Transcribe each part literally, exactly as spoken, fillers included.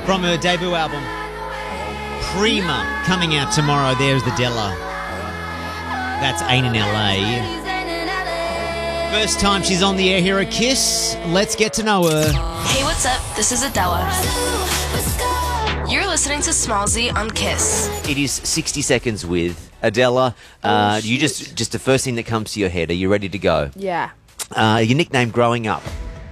from her debut album, Prima, coming out tomorrow. There's the Della. That's Ain't in L A. First time she's on the air here at Kiss. Let's get to know her. Hey, what's up? This is Adela. You're listening to Smallzy on Kiss. It is sixty seconds with Adela. Uh, Oh, you just just the first thing that comes to your head. Are you ready to go? Yeah. Uh, your nickname growing up?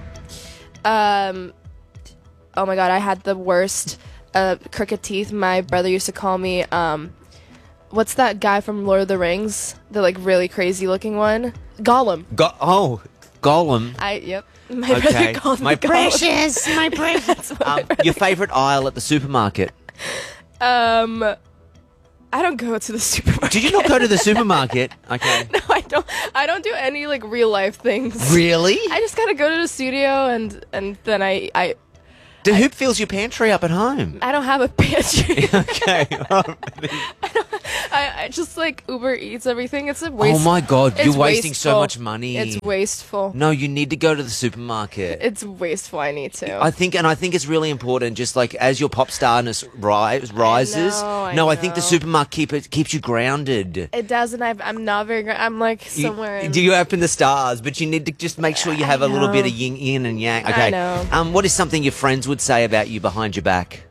Um. Oh my god, I had the worst uh, crooked teeth. My brother used to call me. Um, what's that guy from Lord of the Rings? The like really crazy looking one. Gollum. Go- oh, Gollum. I yep. My Okay. brother called My me Precious, my precious. Um, your favourite aisle at the supermarket? Gollum. Um. I don't go to the supermarket. Did you not go to the supermarket? Okay. No, I don't. I don't do any like real life things. Really? I just gotta go to the studio and and then I I Do who fills your pantry up at home? I don't have a pantry. Okay. I, I just like Uber Eats everything. It's a Oh waste. my God, it's you're wasting so wasteful. much money. It's wasteful. No, you need to go to the supermarket. It's wasteful. I need to. I think, and I think it's really important. Just like as your pop starness rise, rises. know, I no, I think the know. supermarket keep it keeps you grounded. it doesn't. I've, I'm not very. gra- I'm like You- somewhere. in- do you open the stars? But you need to just make sure you have a little know. bit of yin, yin and yang. I Okay. know. Um, what is something your friends would say about you behind your back?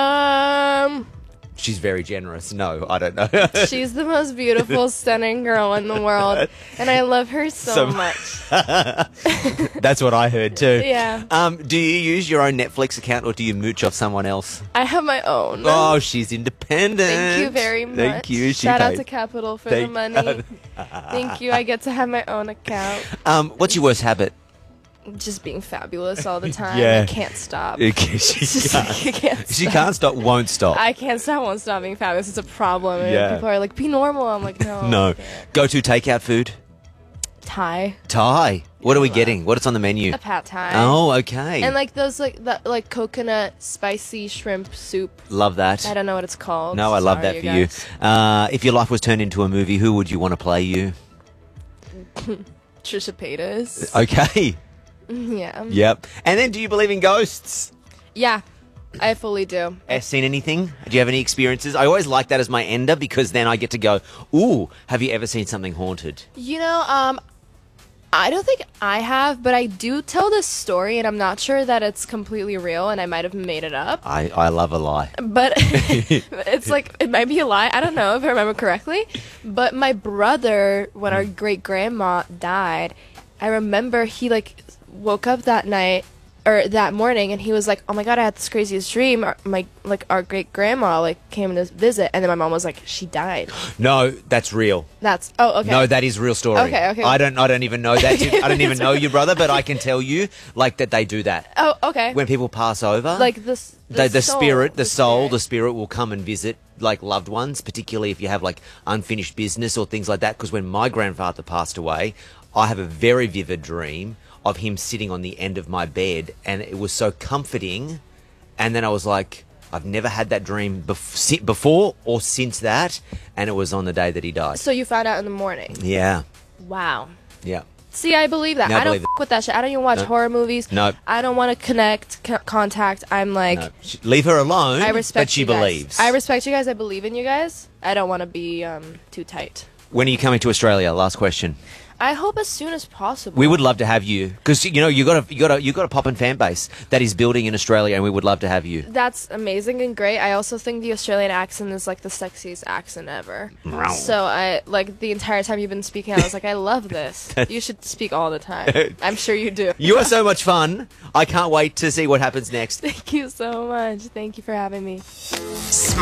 Um. She's very generous. No, I don't know. She's the most beautiful, stunning girl in the world, and I love her so, So- much. That's what I heard too. Yeah. Um, do you use your own Netflix account or do you mooch off someone else? I have my own. Oh, she's independent. Thank you very much. Thank you. She Shout out paid- to Capital for Thank- the money. Thank you. I get to have my own account. Um, what's your worst habit? Just being fabulous all the time. Yeah. I can't stop. Okay, she It's just can't. like, I can't She stop. can't stop, won't stop. I can't stop, won't stop being fabulous. It's a problem. And Yeah. people are like, be normal. I'm like, no. No. I can't. Go to takeout food? Thai. Thai. What are we getting? What's on the menu? A pad thai. Oh, okay. And like those like that like coconut spicy shrimp soup. Love that. I don't know what it's called. No, I love Sorry, that for you. guys. Uh, if your life was turned into a movie, who would you want to play you? Trisha Paytas. Okay. Yeah. Yep. And then, do you believe in ghosts? Yeah. I fully do. Have seen anything? Do you have any experiences? I always like that as my ender because then I get to go, ooh, have you ever seen something haunted? You know, um, I don't think I have, but I do tell this story, and I'm not sure that it's completely real, and I might have made it up. I, I love a lie. But it's like, it might be a lie. I don't know if I remember correctly. But my brother, when our great grandma died, I remember he like woke up that night or that morning and he was like, oh my god, I had this craziest dream. Our, my like our great grandma like came to visit, and then my mom was like, she died. No, that's real. That's oh okay. No, that is real story. Okay, okay. I don't I don't even know that. I don't even know your brother, but I can tell you like that they do that. oh okay. When people pass over, like this the, the, the soul, spirit, the, soul, spirit. the spirit will come and visit like loved ones, particularly if you have like unfinished business or things like that. Because when my grandfather passed away, I have a very vivid dream of him sitting on the end of my bed, and it was so comforting. And then I was like, I've never had that dream bef- si- before or since that, and it was on the day that he died. So you found out in the morning. Yeah, Wow. yeah. See, I believe that. No, I I don't believe f- with that shit. I don't even watch No. horror movies. No. I don't want to connect, c- contact. I'm like, No, she- leave her alone. I respect but she you guys. believes. I respect you guys. I believe in you guys. I don't want to be um, too tight. When are you coming to Australia? Last question. I hope as soon as possible. We would love to have you because you know you got a you got a you got a poppin' fan base that is building in Australia, and we would love to have you. That's amazing and great. I also think the Australian accent is like the sexiest accent ever. Meow. So I like the entire time you've been speaking, I was like, I love this. You should speak all the time. I'm sure you do. You are so much fun. I can't wait to see what happens next. Thank you so much. Thank you for having me.